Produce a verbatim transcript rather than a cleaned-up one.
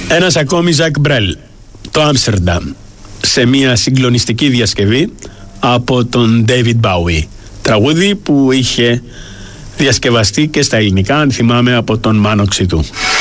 Ένας ακόμη Ζακ Μπρέλ, το Άμστερνταμ, σε μια συγκλονιστική διασκευή από τον David Bowie. Τραγούδι που είχε διασκευαστεί και στα ελληνικά, αν θυμάμαι, από τον Μάνο Ξητού.